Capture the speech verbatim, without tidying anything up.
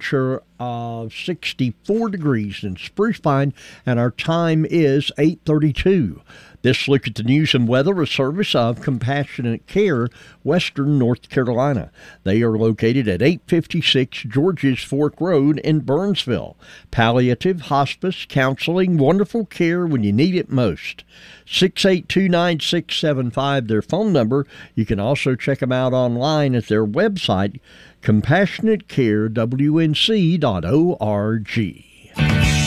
temperature of sixty-four degrees in Spruce Pine, and our time is eight thirty-two. This look at the news and weather, a service of Compassionate Care, Western North Carolina. They are located at eight fifty-six Georges Fork Road in Burnsville. Palliative, hospice, counseling, wonderful care when you need it most. six eight two, nine six seven five, their phone number. You can also check them out online at their website, compassionate care w n c dot org.